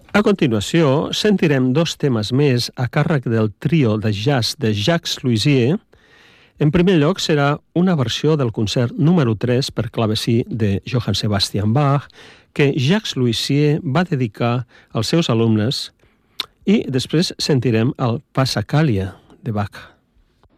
A continuació, sentirem dos temes més a càrrec del trio de jazz de Jacques Louisier. En primer lloc serà una versió del concert número 3 per clavecí de Johann Sebastian Bach que Jacques Louisier va dedicar als seus alumnes i després sentirem el Passacaglia de Bach.